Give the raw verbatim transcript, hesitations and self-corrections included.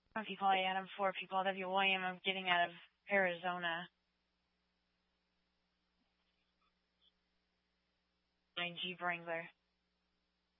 People, I Adam four people, W William, I'm getting out of Arizona. nine Jeep Wrangler.